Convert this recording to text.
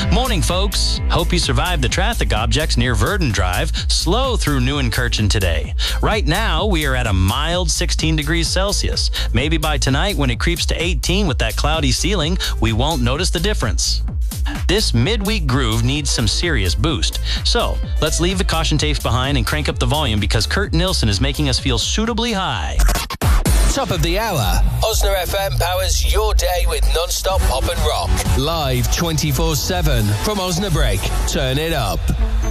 Morning, folks. Hope you survived the traffic objects near Verdon Drive. Slow through Neuenkirchen today. Right now, we are at a mild 16 degrees Celsius. Maybe by tonight, when it creeps to 18 with that cloudy ceiling, we won't notice the difference. This midweek groove needs some serious boost. So, let's leave the caution tapes behind and crank up the volume because Kurt Nilsson is making us feel suitably high. Top of the hour. Osna FM powers your day with non-stop pop and rock. Live 24/7 from Osnabrück. Turn it up.